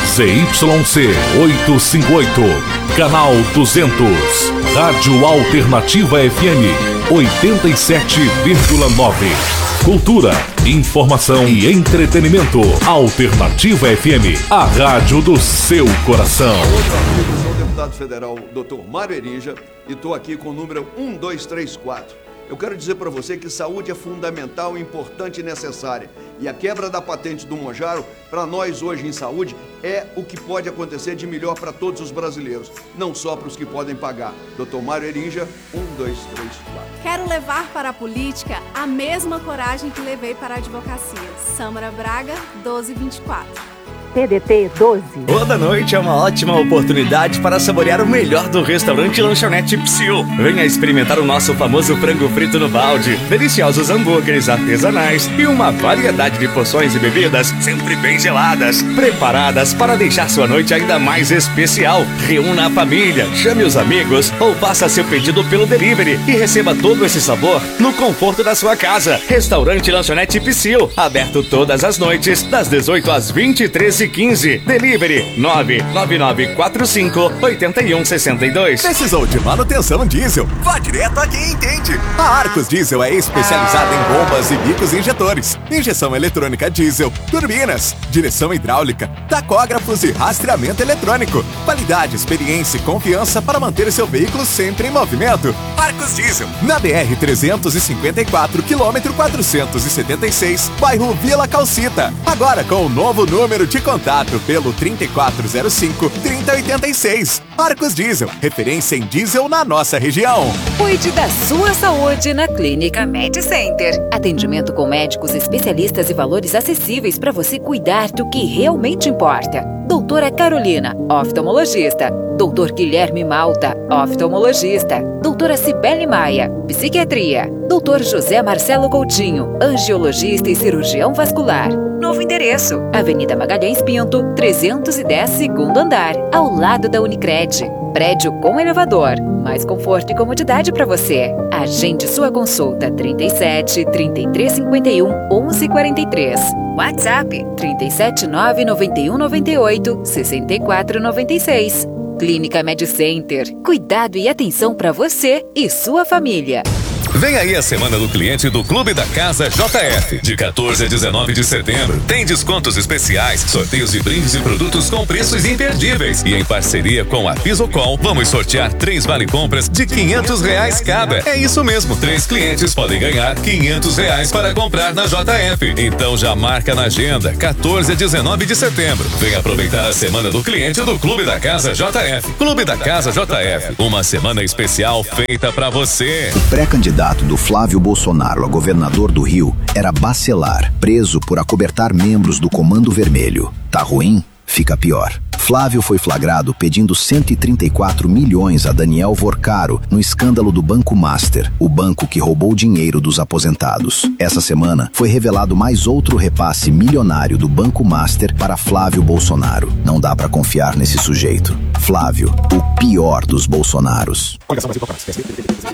ZYC 858, canal 200, Rádio Alternativa FM 87,9. Cultura, informação e entretenimento. Alternativa FM, a rádio do seu coração. Eu sou o deputado federal Dr. Mário Erinja e estou aqui com o número 1234. Eu quero dizer para você que saúde é fundamental, importante e necessária. E a quebra da patente do Monjaro, para nós hoje em saúde, é o que pode acontecer de melhor para todos os brasileiros, não só para os que podem pagar. Dr. Mário Erinja, 1234. Quero levar para a política a mesma coragem que levei para a advocacia. Sâmara Braga, 1224. TDT 12. Toda noite é uma ótima oportunidade para saborear o melhor do restaurante Lanchonete Psyu. Venha experimentar o nosso famoso frango frito no balde, deliciosos hambúrgueres artesanais e uma variedade de porções e bebidas sempre bem geladas, preparadas para deixar sua noite ainda mais especial. Reúna a família, chame os amigos ou faça seu pedido pelo delivery e receba todo esse sabor no conforto da sua casa. Restaurante Lanchonete Psyu, aberto todas as noites, das 18 às 23h15. Delivery 99945-8162. Precisou de manutenção diesel? Vá direto a quem entende. A Arcos Diesel é especializada em bombas e bicos injetores, injeção eletrônica diesel, turbinas, direção hidráulica, tacógrafos e rastreamento eletrônico. Qualidade, experiência e confiança para manter seu veículo sempre em movimento. Arcos Diesel, na BR-354, quilômetro 476, bairro Vila Calcita. Agora com o novo número de contato pelo 3405-3086. Arcos Diesel, referência em diesel na nossa região. Cuide da sua saúde na Clínica Med Center. Atendimento com médicos especialistas e valores acessíveis para você cuidar do que realmente importa. Doutora Carolina, oftalmologista. Doutor Guilherme Malta, oftalmologista. Doutora Cibele Maia, psiquiatria. Doutor José Marcelo Coutinho, angiologista e cirurgião vascular. Novo endereço, Avenida Magalhães Pinto, 310, segundo andar, ao lado da Unicred. Prédio com elevador, mais conforto e comodidade para você. Agende sua consulta 37 3351 1143. WhatsApp 379 9198 6496. Clínica Med Center. Cuidado e atenção para você e sua família. Vem aí a Semana do Cliente do Clube da Casa JF, de 14 a 19 de setembro. Tem descontos especiais, sorteios de brindes e produtos com preços imperdíveis. E em parceria com a Pisocom, vamos sortear 3 vale-compras de R$500 cada. É isso mesmo, 3 clientes podem ganhar R$500 para comprar na JF. Então já marca na agenda, 14 a 19 de setembro. Vem aproveitar a Semana do Cliente do Clube da Casa JF. Clube da Casa JF, uma semana especial feita pra você. O pré-candidato do Flávio Bolsonaro a governador do Rio era Bacelar, preso por acobertar membros do Comando Vermelho. Tá ruim? Fica pior. Flávio foi flagrado pedindo 134 milhões a Daniel Vorcaro no escândalo do Banco Master, o banco que roubou dinheiro dos aposentados. Essa semana foi revelado mais outro repasse milionário do Banco Master para Flávio Bolsonaro. Não dá pra confiar nesse sujeito. Flávio, o pior dos Bolsonaros.